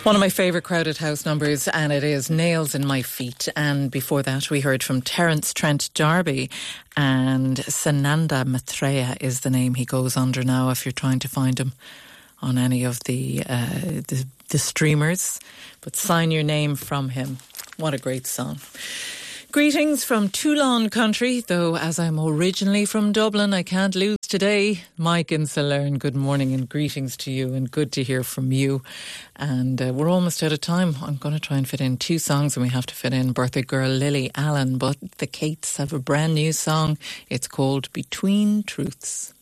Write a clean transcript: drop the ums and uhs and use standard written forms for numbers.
One of my favourite Crowded House numbers, and it is Nails in My Feet. And before that, we heard from Terence Trent D'Arby, and Sananda Maitreya is the name he goes under now if you're trying to find him on any of the streamers. But sign your name from him. What a great song. Greetings from Toulon country, though as I'm originally from Dublin, I can't lose today. Mike in Salerne, good morning and greetings to you, and good to hear from you. And we're almost out of time. I'm going to try and fit in 2 songs, and we have to fit in birthday girl Lily Allen, but the Kates have a brand new song. It's called Between Truths.